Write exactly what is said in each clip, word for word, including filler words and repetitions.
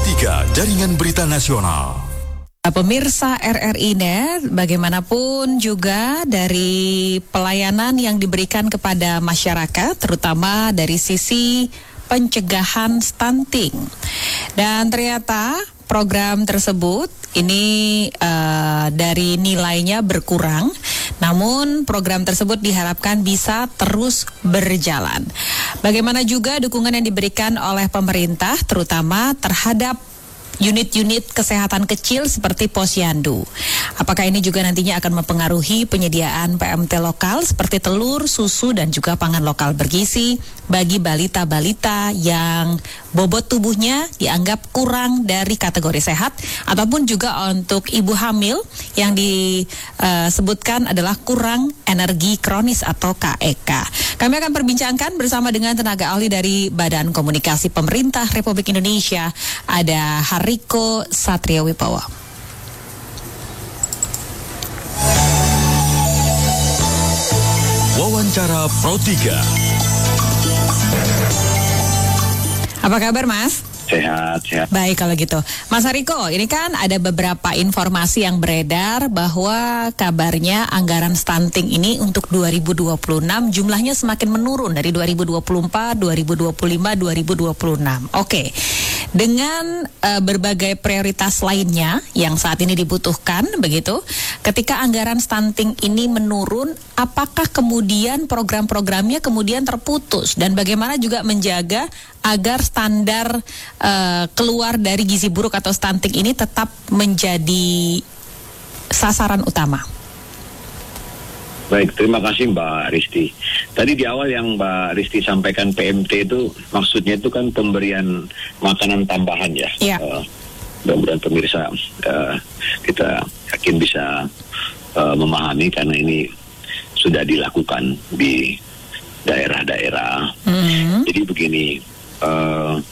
tiga Jaringan Berita Nasional. Pemirsa R R I Net, bagaimanapun juga dari pelayanan yang diberikan kepada masyarakat, terutama dari sisi pencegahan stunting. Dan ternyata program tersebut ini uh, dari nilainya berkurang, namun program tersebut diharapkan bisa terus berjalan. Bagaimana juga dukungan yang diberikan oleh pemerintah, terutama terhadap unit-unit kesehatan kecil seperti posyandu. Apakah ini juga nantinya akan mempengaruhi penyediaan P M T lokal seperti telur, susu, dan juga pangan lokal bergizi bagi balita-balita yang bobot tubuhnya dianggap kurang dari kategori sehat, ataupun juga untuk ibu hamil yang disebutkan adalah kurang energi kronis atau K E K. Kami akan perbincangkan bersama dengan tenaga ahli dari Badan Komunikasi Pemerintah Republik Indonesia, ada Hariko Satrio Wibowo. Wawancara Pro tiga. Apa kabar, Mas? Sehat, sehat. Baik kalau gitu. Mas Hariko, ini kan ada beberapa informasi yang beredar bahwa kabarnya anggaran stunting ini untuk dua ribu dua puluh enam jumlahnya semakin menurun dari dua ribu dua puluh empat, dua ribu dua puluh lima, dua ribu dua puluh enam. Oke. Dengan uh, berbagai prioritas lainnya yang saat ini dibutuhkan, begitu, ketika anggaran stunting ini menurun, apakah kemudian program-programnya kemudian terputus, dan bagaimana juga menjaga agar standar uh, keluar dari gizi buruk atau stunting ini tetap menjadi sasaran utama? Baik, terima kasih Mbak Risti. Tadi di awal yang Mbak Risti sampaikan P M T itu maksudnya itu kan pemberian makanan tambahan ya. Iya. Uh, mudah-mudahan pemirsa uh, kita yakin bisa uh, memahami karena ini sudah dilakukan di daerah-daerah. Mm-hmm. Jadi begini, uh,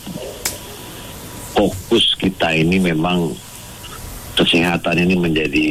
fokus kita ini memang kesehatan ini menjadi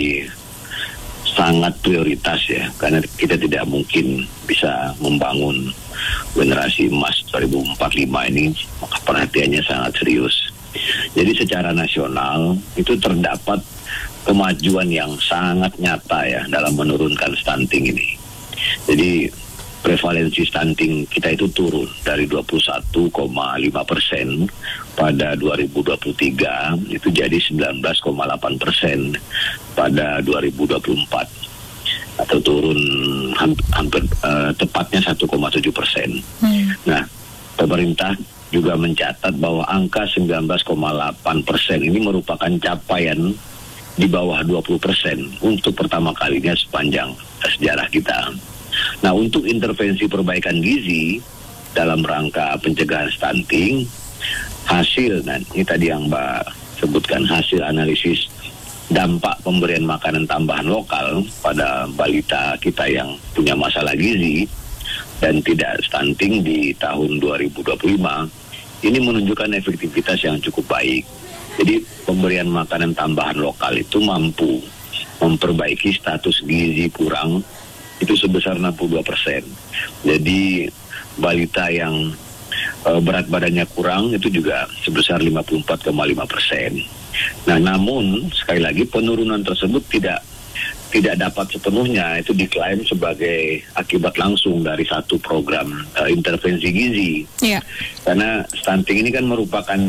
sangat prioritas ya, karena kita tidak mungkin bisa membangun generasi emas dua ribu empat puluh lima ini, maka perhatiannya sangat serius. Jadi secara nasional itu terdapat kemajuan yang sangat nyata ya dalam menurunkan stunting ini. Jadi prevalensi stunting kita itu turun dari dua puluh satu koma lima persen pada dua ribu dua puluh tiga itu jadi sembilan belas koma delapan persen pada dua ribu dua puluh empat, atau turun hampir, hampir uh, tepatnya satu koma tujuh persen. Hmm. Nah, pemerintah juga mencatat bahwa angka sembilan belas koma delapan persen ini merupakan capaian di bawah dua puluh persen untuk pertama kalinya sepanjang sejarah kita. Nah, untuk intervensi perbaikan gizi dalam rangka pencegahan stunting, hasil, nah ini tadi yang Mbak sebutkan, hasil analisis dampak pemberian makanan tambahan lokal pada balita kita yang punya masalah gizi dan tidak stunting di tahun dua ribu dua puluh lima, ini menunjukkan efektivitas yang cukup baik. Jadi pemberian makanan tambahan lokal itu mampu memperbaiki status gizi kurang itu sebesar enam puluh dua persen. Jadi balita yang e, berat badannya kurang itu juga sebesar lima puluh empat koma lima persen. Nah, namun sekali lagi penurunan tersebut tidak tidak dapat sepenuhnya itu diklaim sebagai akibat langsung dari satu program e, intervensi gizi. Yeah. Karena stunting ini kan merupakan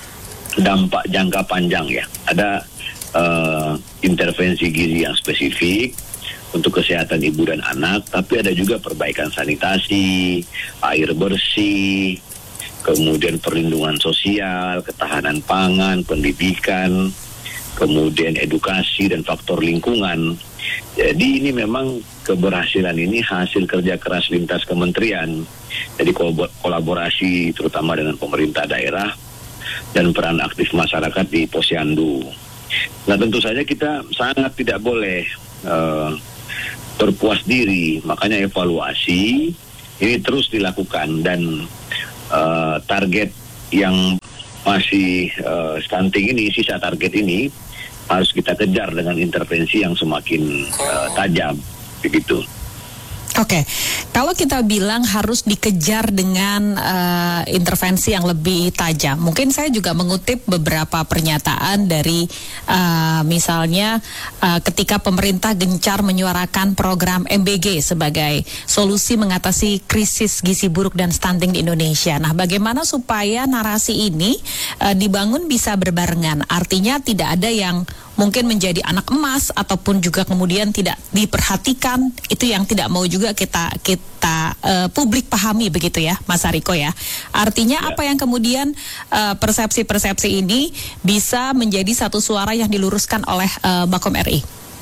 dampak jangka panjang ya. Ada e, intervensi gizi yang spesifik untuk kesehatan ibu dan anak, tapi ada juga perbaikan sanitasi, air bersih, kemudian perlindungan sosial, ketahanan pangan, pendidikan, kemudian edukasi dan faktor lingkungan. Jadi ini memang keberhasilan ini hasil kerja keras lintas kementerian. Jadi kolaborasi terutama dengan pemerintah daerah dan peran aktif masyarakat di posyandu. Nah, tentu saja kita sangat tidak boleh uh, berpuas diri, makanya evaluasi ini terus dilakukan dan uh, target yang masih uh, stunting ini, sisa target ini harus kita kejar dengan intervensi yang semakin uh, tajam, begitu. Oke, kalau kita bilang harus dikejar dengan uh, intervensi yang lebih tajam, mungkin saya juga mengutip beberapa pernyataan dari uh, misalnya uh, ketika pemerintah gencar menyuarakan program M B G sebagai solusi mengatasi krisis gizi buruk dan stunting di Indonesia. Nah, bagaimana supaya narasi ini uh, dibangun bisa berbarengan? Artinya tidak ada yang mungkin menjadi anak emas ataupun juga kemudian tidak diperhatikan, itu yang tidak mau juga kita kita uh, publik pahami begitu ya, Mas Hariko ya. Artinya ya. Apa yang kemudian uh, persepsi-persepsi ini bisa menjadi satu suara yang diluruskan oleh uh, Bakom R I.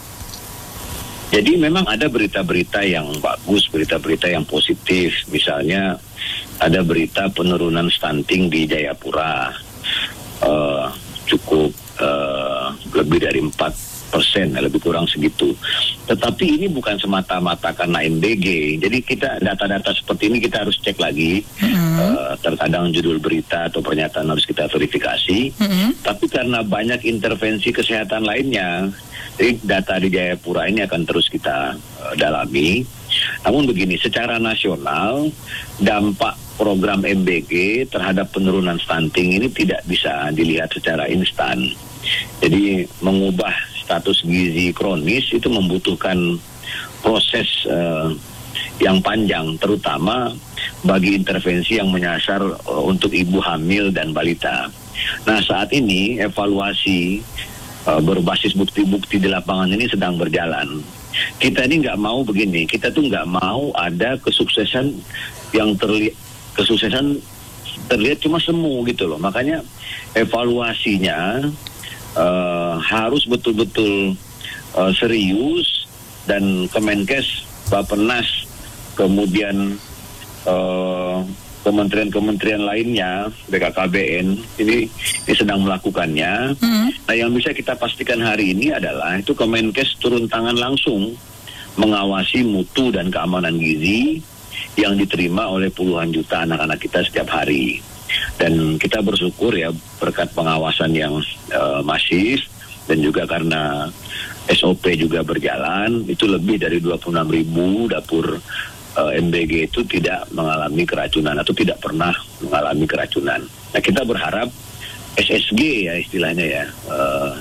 Jadi memang ada berita-berita yang bagus, berita-berita yang positif. Misalnya ada berita penurunan stunting di Jayapura uh, cukup Uh, lebih dari empat persen, lebih kurang segitu. Tetapi ini bukan semata-mata karena M B G. Jadi kita data-data seperti ini kita harus cek lagi. Mm-hmm. uh, terkadang judul berita atau pernyataan harus kita verifikasi. Mm-hmm. Tapi karena banyak intervensi kesehatan lainnya, jadi data di Jayapura ini akan terus kita uh, dalami. Namun begini, secara nasional dampak program M B G terhadap penurunan stunting ini tidak bisa dilihat secara instan. Jadi mengubah status gizi kronis itu membutuhkan proses uh, yang panjang, terutama bagi intervensi yang menyasar uh, untuk ibu hamil dan balita. Nah, saat ini evaluasi uh, berbasis bukti-bukti di lapangan ini sedang berjalan. Kita ini nggak mau begini, kita tuh nggak mau ada kesuksesan yang terlihat kesuksesan terlihat cuma semu gitu loh. Makanya evaluasinya uh, harus betul-betul uh, serius, dan Kemenkes, Bappenas, kemudian uh, kementerian-kementerian lainnya, B K K B N ini, ini sedang melakukannya. Mm. Nah, yang bisa kita pastikan hari ini adalah itu Kemenkes turun tangan langsung mengawasi mutu dan keamanan gizi yang diterima oleh puluhan juta anak-anak kita setiap hari. Dan kita bersyukur ya berkat pengawasan yang uh, masif, dan juga karena S O P juga berjalan, itu lebih dari dua puluh enam ribu dapur uh, M B G itu tidak mengalami keracunan atau tidak pernah mengalami keracunan. Nah, kita berharap S S G ya istilahnya ya, uh,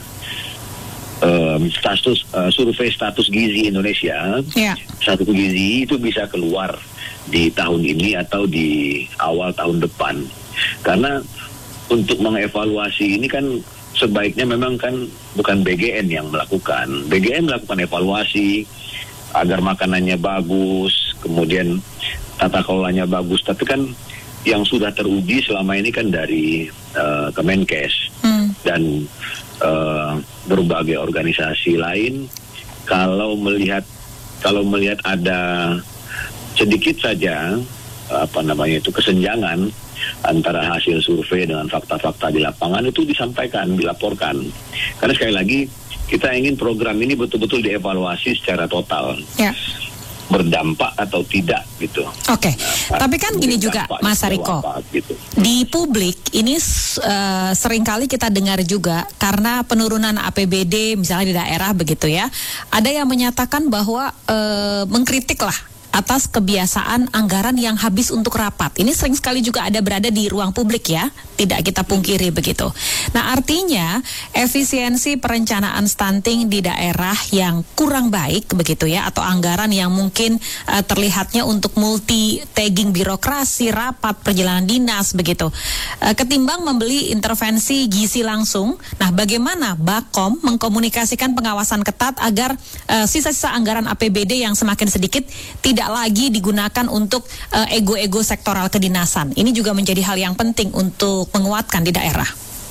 uh, status uh, survei status gizi Indonesia, yeah. status gizi itu bisa keluar di tahun ini atau di awal tahun depan. Karena untuk mengevaluasi ini kan sebaiknya memang kan bukan B G N yang melakukan. B G N melakukan evaluasi agar makanannya bagus, kemudian tata kelolanya bagus. Tapi kan yang sudah teruji selama ini kan dari uh, Kemenkes hmm. dan uh, berbagai organisasi lain. Kalau melihat kalau melihat ada sedikit saja apa namanya itu kesenjangan antara hasil survei dengan fakta-fakta di lapangan, itu disampaikan, dilaporkan. Karena sekali lagi kita ingin program ini betul-betul dievaluasi secara total. Ya. Berdampak atau tidak gitu. Oke, okay. Nah, tapi kan gini juga Mas Hariko, gitu. Di publik ini uh, seringkali kita dengar juga karena penurunan A P B D misalnya di daerah begitu ya, ada yang menyatakan bahwa uh, mengkritik lah atas kebiasaan anggaran yang habis untuk rapat. Ini sering sekali juga ada berada di ruang publik ya, tidak kita pungkiri begitu. Nah, artinya efisiensi perencanaan stunting di daerah yang kurang baik begitu ya, atau anggaran yang mungkin uh, terlihatnya untuk multi tagging birokrasi, rapat, perjalanan dinas begitu. Uh, ketimbang membeli intervensi gizi langsung. Nah, bagaimana Bakom mengkomunikasikan pengawasan ketat agar uh, sisa-sisa anggaran A P B D yang semakin sedikit tidak tidak lagi digunakan untuk uh, ego-ego sektoral kedinasan. Ini juga menjadi hal yang penting untuk menguatkan di daerah.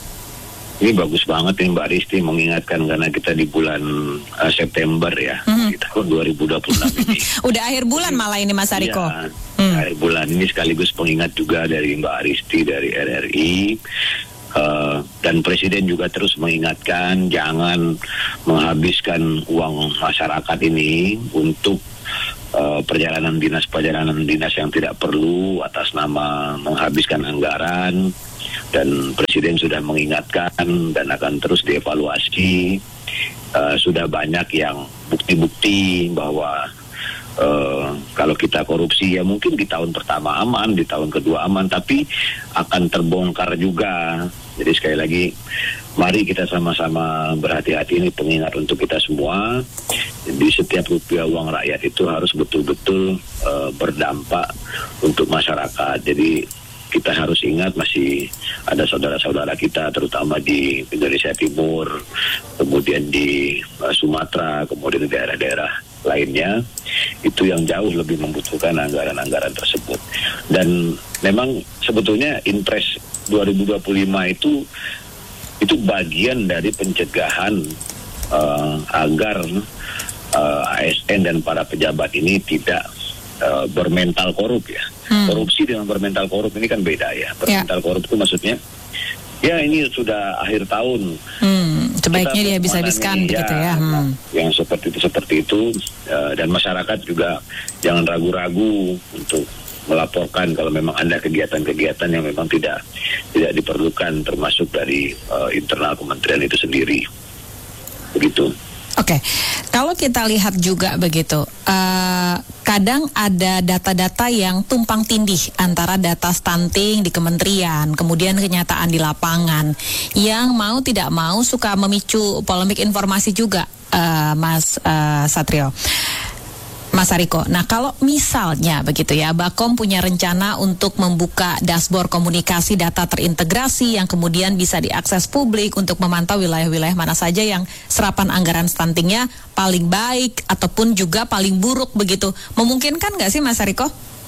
Ini bagus banget ini Mbak Risti mengingatkan, karena kita di bulan uh, September ya, mm-hmm. di tahun dua ribu dua puluh enam ini. Udah akhir bulan malah ini Mas Hariko. Ya, mm. akhir bulan ini sekaligus pengingat juga dari Mbak Risti dari R R I. Uh, dan Presiden juga terus mengingatkan jangan menghabiskan uang masyarakat ini untuk Uh, perjalanan dinas perjalanan dinas yang tidak perlu atas nama menghabiskan anggaran. Dan Presiden sudah mengingatkan dan akan terus dievaluasi. Uh, sudah banyak yang bukti-bukti bahwa Uh, kalau kita korupsi ya mungkin di tahun pertama aman, di tahun kedua aman, tapi akan terbongkar juga. Jadi sekali lagi, mari kita sama-sama berhati-hati, ini pengingat untuk kita semua. Jadi setiap rupiah uang rakyat itu harus betul-betul uh, berdampak untuk masyarakat. Jadi kita harus ingat masih ada saudara-saudara kita terutama di Indonesia Timur, kemudian di uh, Sumatera, kemudian di daerah-daerah lainnya, itu yang jauh lebih membutuhkan anggaran-anggaran tersebut. Dan memang sebetulnya Inpres dua ribu dua puluh lima itu itu bagian dari pencegahan uh, agar uh, A S N dan para pejabat ini tidak uh, bermental korup ya. Hmm. Korupsi dengan bermental korup ini kan beda ya. Bermental yeah. korup itu maksudnya ya ini sudah akhir tahun. Hmm, sebaiknya dia bisa habiskan begitu ya. Hmm. Yang seperti itu seperti itu uh, dan masyarakat juga jangan ragu-ragu untuk melaporkan kalau memang ada kegiatan-kegiatan yang memang tidak tidak diperlukan, termasuk dari uh, internal kementerian itu sendiri. Begitu. Oke, okay. Kalau kita lihat juga begitu, uh, kadang ada data-data yang tumpang tindih antara data stunting di kementerian, kemudian kenyataan di lapangan, yang mau tidak mau suka memicu polemik informasi juga, uh, Mas uh, Satrio. Mas Hariko, nah kalau misalnya begitu ya, Bakom punya rencana untuk membuka dashboard komunikasi data terintegrasi yang kemudian bisa diakses publik untuk memantau wilayah-wilayah mana saja yang serapan anggaran stuntingnya paling baik ataupun juga paling buruk begitu. Memungkinkan nggak sih Mas Hariko?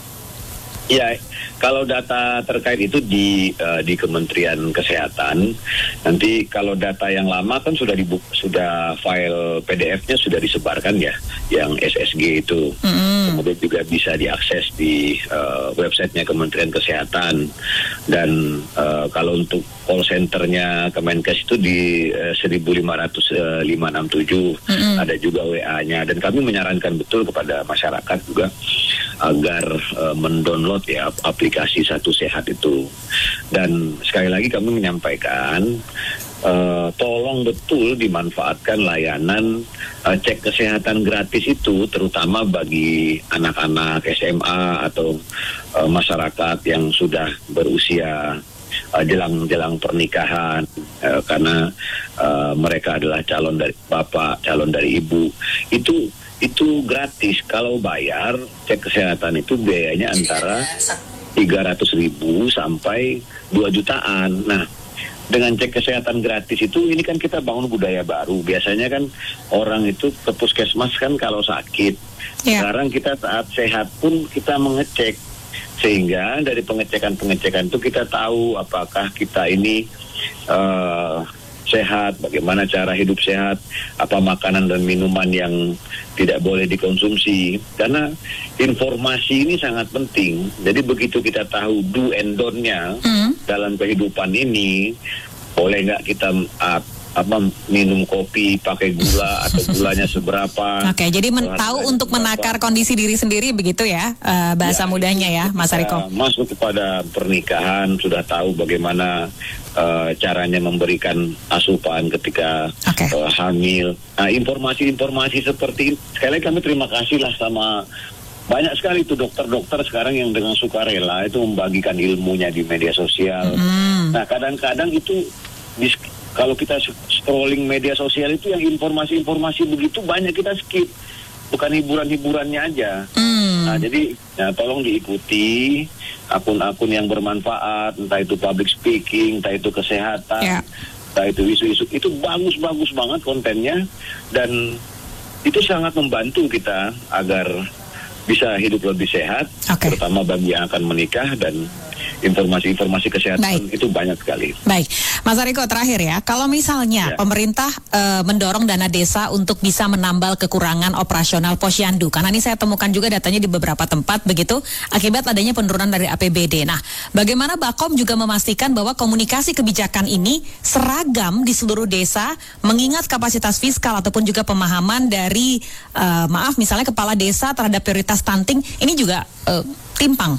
Ya, kalau data terkait itu di uh, di Kementerian Kesehatan, nanti kalau data yang lama kan sudah dibu- sudah file P D F-nya sudah disebarkan ya, yang S S G itu, mm-hmm. kemudian juga bisa diakses di uh, websitenya Kementerian Kesehatan, dan uh, kalau untuk call centernya Kemenkes itu di uh, seribu lima ratus lima enam tujuh, mm-hmm. ada juga W A-nya, dan kami menyarankan betul kepada masyarakat juga agar uh, mendownload ya aplikasi Satu Sehat itu. Dan sekali lagi kami menyampaikan uh, tolong betul dimanfaatkan layanan uh, cek kesehatan gratis itu, terutama bagi anak-anak S M A atau uh, masyarakat yang sudah berusia uh, jelang-jelang pernikahan, uh, karena uh, mereka adalah calon dari bapak, calon dari ibu. Itu itu gratis. Kalau bayar cek kesehatan itu biayanya antara tiga ratus ribu sampai dua jutaan. Nah, dengan cek kesehatan gratis itu, ini kan kita bangun budaya baru. Biasanya kan orang itu ke puskesmas kan kalau sakit. Yeah. Sekarang kita saat sehat pun kita mengecek. Sehingga dari pengecekan-pengecekan itu kita tahu apakah kita ini uh, sehat, bagaimana cara hidup sehat, apa makanan dan minuman yang tidak boleh dikonsumsi. Karena informasi ini sangat penting. Jadi begitu kita tahu do and don't-nya mm. dalam kehidupan ini, boleh nggak kita uh, apa minum kopi pakai gula atau gulanya seberapa. Oke, okay, jadi men- tahu untuk menakar kondisi diri sendiri begitu ya, uh, bahasa ya, mudahnya ya, Mas Hariko. Masuk kepada pernikahan sudah tahu bagaimana Uh, caranya memberikan asupan ketika okay. uh, hamil. Nah, informasi-informasi seperti ini, sekali lagi kami terima kasih lah sama banyak sekali itu dokter-dokter sekarang yang dengan sukarela itu membagikan ilmunya di media sosial. Mm. Nah, kadang-kadang itu dis- kalau kita scrolling media sosial itu yang informasi-informasi begitu banyak kita skip, bukan hiburan-hiburannya aja. Mm. Nah, jadi ya, tolong diikuti akun-akun yang bermanfaat, entah itu public speaking, entah itu kesehatan, yeah. entah itu isu-isu, itu bagus-bagus banget kontennya, dan itu sangat membantu kita agar bisa hidup lebih sehat, okay. terutama bagi yang akan menikah, dan informasi-informasi kesehatan Baik. itu banyak sekali. Baik, Mas Hariko, terakhir ya, kalau misalnya ya. pemerintah e, mendorong dana desa untuk bisa menambal kekurangan operasional posyandu, karena ini saya temukan juga datanya di beberapa tempat begitu, akibat adanya penurunan dari A P B D. Nah, bagaimana Bakom juga memastikan bahwa komunikasi kebijakan ini seragam di seluruh desa, mengingat kapasitas fiskal ataupun juga pemahaman dari, e, maaf misalnya kepala desa terhadap prioritas stunting, ini juga e, timpang?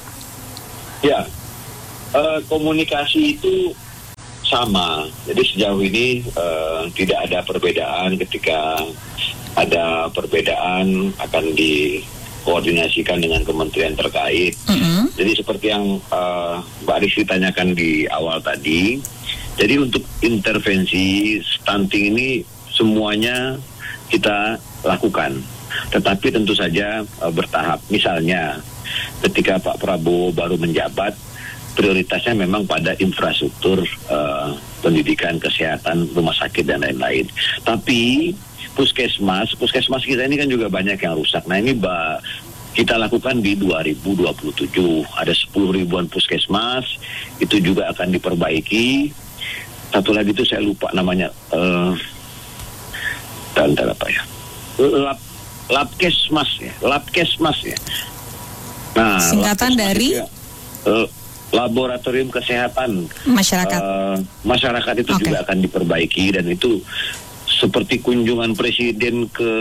Ya, uh, komunikasi itu sama. Jadi sejauh ini uh, tidak ada perbedaan. Ketika ada perbedaan akan di koordinasikan dengan kementerian terkait. Mm-hmm. Jadi seperti yang uh, Mbak Rizky tanyakan di awal tadi, jadi untuk intervensi stunting ini semuanya kita lakukan, tetapi tentu saja uh, bertahap. Misalnya ketika Pak Prabowo baru menjabat, prioritasnya memang pada infrastruktur uh, pendidikan, kesehatan, rumah sakit dan lain-lain. Tapi puskesmas, puskesmas kita ini kan juga banyak yang rusak. Nah ini ba, kita lakukan di dua ribu dua puluh tujuh, ada sepuluh ribuan puskesmas, itu juga akan diperbaiki. Satu lagi itu saya lupa namanya, uh, dan apa ya, lab, labkesmas ya, labkesmas ya. Nah, singkatan dari ya, uh, laboratorium kesehatan masyarakat. Uh, masyarakat itu okay. juga akan diperbaiki, dan itu seperti kunjungan presiden ke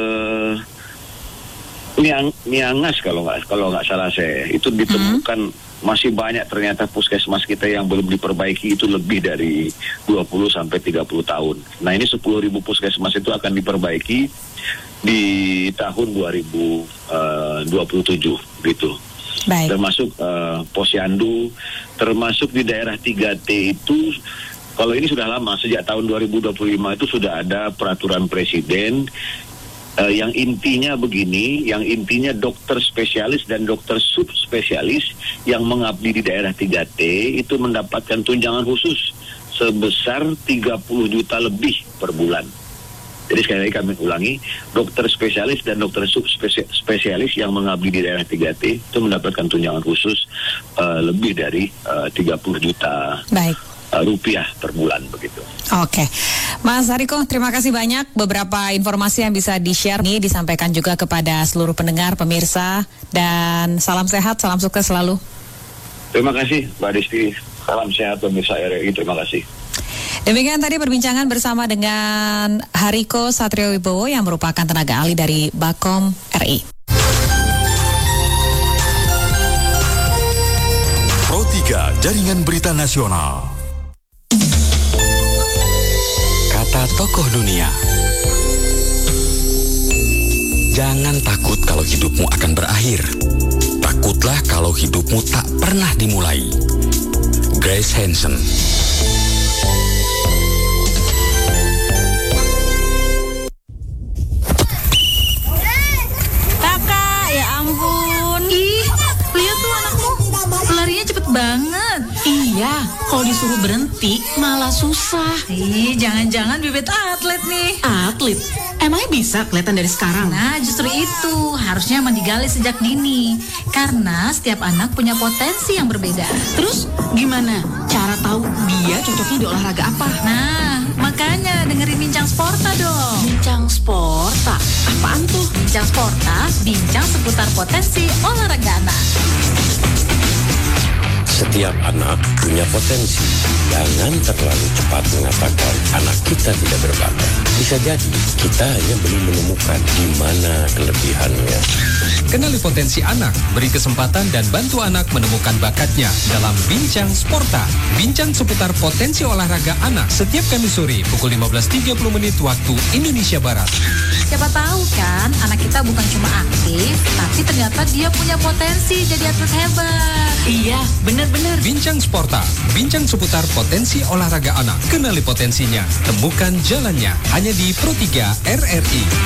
Niang, Niangas kalau nggak kalau nggak salah saya, itu ditemukan hmm. masih banyak ternyata puskesmas kita yang belum diperbaiki, itu lebih dari dua puluh sampai tiga puluh tahun. Nah ini sepuluh ribu puskesmas itu akan diperbaiki di tahun dua ribu dua puluh tujuh gitu. Baik. Termasuk uh, Posyandu, termasuk di daerah tiga T itu, kalau ini sudah lama, sejak tahun dua ribu dua puluh lima itu sudah ada peraturan presiden uh, yang intinya begini, yang intinya dokter spesialis dan dokter subspesialis yang mengabdi di daerah tiga T itu mendapatkan tunjangan khusus sebesar tiga puluh juta lebih per bulan. Jadi sekali lagi kami ulangi, dokter spesialis dan dokter subspesialis yang mengabdi di daerah tiga T itu mendapatkan tunjangan khusus uh, lebih dari uh, tiga puluh juta Baik. Uh, rupiah per bulan begitu. Oke, Mas Hariko, terima kasih banyak. Beberapa informasi yang bisa di-share ini disampaikan juga kepada seluruh pendengar, pemirsa, dan salam sehat, salam sukses selalu. Terima kasih, Mbak Disti. Salam sehat pemirsa R R I. Terima kasih. Demikian tadi perbincangan bersama dengan Hariko Satrio Wibowo yang merupakan tenaga ahli dari Bakom R I. Pro tiga Jaringan Berita Nasional. Kata tokoh dunia. Jangan takut kalau hidupmu akan berakhir. Takutlah kalau hidupmu tak pernah dimulai. Grace Hansen. Banget. Iya, kalau disuruh berhenti malah susah. Ih, jangan-jangan bibit atlet nih. Atlet? Emangnya bisa kelihatan dari sekarang? Nah, justru itu harusnya emang digali sejak dini. Karena setiap anak punya potensi yang berbeda. Terus gimana cara tahu dia cocoknya di olahraga apa? Nah, makanya dengerin Bincang Sporta dong. Bincang Sporta? Apaan tuh? Bincang Sporta, bincang seputar potensi olahraga anak. Setiap anak punya potensi. Jangan terlalu cepat mengatakan anak kita tidak berbakat. Bisa jadi kita hanya belum menemukan di mana kelebihannya. Kenali potensi anak, beri kesempatan dan bantu anak menemukan bakatnya dalam Bincang Sporta. Bincang seputar potensi olahraga anak setiap Kamis sore pukul lima belas tiga puluh menit waktu Indonesia Barat. Siapa tahu kan anak kita bukan cuma aktif, tapi ternyata dia punya potensi jadi atlet hebat. Iya, benar-benar. Bincang Sporta, bincang seputar potensi olahraga anak. Kenali potensinya, temukan jalannya. Hanya di Pro tiga R R I.